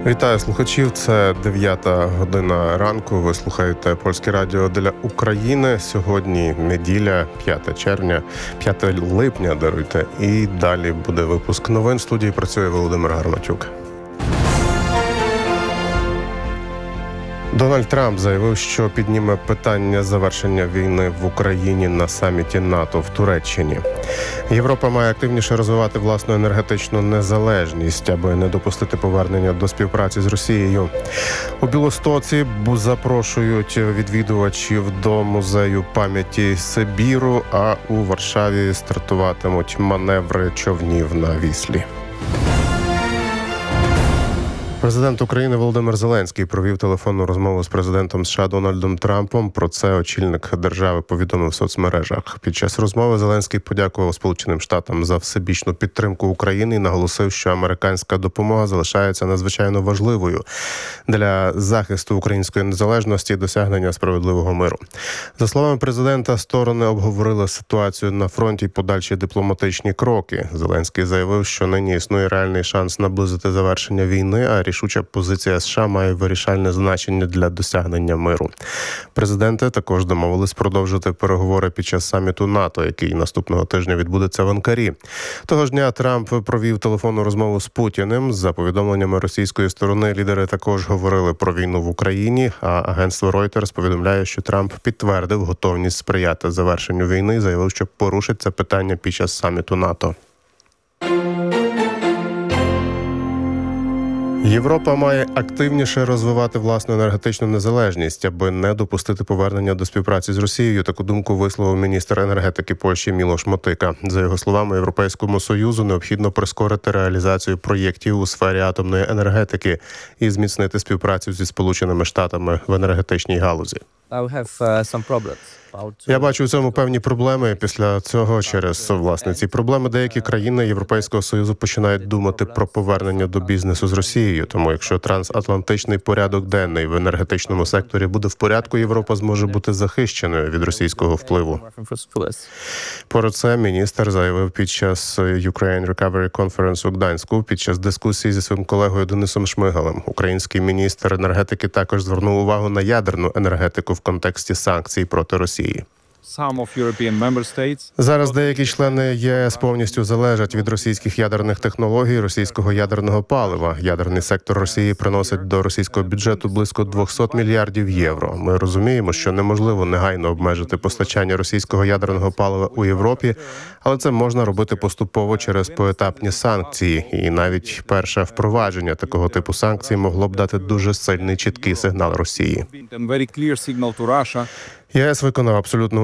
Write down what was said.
Вітаю слухачів, це 9 година ранку, ви слухаєте Польське радіо для України. Сьогодні неділя, 5 липня, даруйте, і далі буде випуск новин. В студії працює Володимир Гарматюк. Дональд Трамп заявив, що підніме питання завершення війни в Україні на саміті НАТО в Туреччині. Європа має активніше розвивати власну енергетичну незалежність, аби не допустити повернення до співпраці з Росією. У Білостоці запрошують відвідувачів до музею пам'яті Сибіру, а у Варшаві стартуватимуть маневри човнів на Віслі. Президент України Володимир Зеленський провів телефонну розмову з президентом США Дональдом Трампом. Про це очільник держави повідомив в соцмережах. Під час розмови Зеленський подякував Сполученим Штатам за всебічну підтримку України і наголосив, що американська допомога залишається надзвичайно важливою для захисту української незалежності і досягнення справедливого миру. За словами президента, сторони обговорили ситуацію на фронті і подальші дипломатичні кроки. Зеленський заявив, що нині існує реальний шанс наблизити завершення війни, а рішуча позиція США має вирішальне значення для досягнення миру. Президенти також домовились продовжити переговори під час саміту НАТО, який наступного тижня відбудеться в Анкарі. Того ж дня Трамп провів телефонну розмову з Путіним. За повідомленнями російської сторони, лідери також говорили про війну в Україні, а агентство Reuters повідомляє, що Трамп підтвердив готовність сприяти завершенню війни і заявив, що порушить це питання під час саміту НАТО. Європа має активніше розвивати власну енергетичну незалежність, аби не допустити повернення до співпраці з Росією. Таку думку висловив міністр енергетики Польщі Мілош Мотика. За його словами, Європейському Союзу необхідно прискорити реалізацію проєктів у сфері атомної енергетики і зміцнити співпрацю зі Сполученими Штатами в енергетичній галузі. Я бачу у цьому певні проблеми. Після цього, через власне ці проблеми, деякі країни Європейського Союзу починають думати про повернення до бізнесу з Росією. Тому якщо трансатлантичний порядок денний в енергетичному секторі буде в порядку, Європа зможе бути захищеною від російського впливу. Про це міністр заявив під час Ukraine Recovery Conference у Гданську під час дискусії зі своїм колегою Денисом Шмигалем. Український міністр енергетики також звернув увагу на ядерну енергетику в контексті санкцій проти Росії. Зараз деякі члени ЄС повністю залежать від російських ядерних технологій, російського ядерного палива. Ядерний сектор Росії приносить до російського бюджету близько 200 мільярдів євро. Ми розуміємо, що неможливо негайно обмежити постачання російського ядерного палива у Європі, але це можна робити поступово через поетапні санкції. І навіть перше впровадження такого типу санкцій могло б дати дуже сильний чіткий сигнал Росії. ЄС виконав абсолютно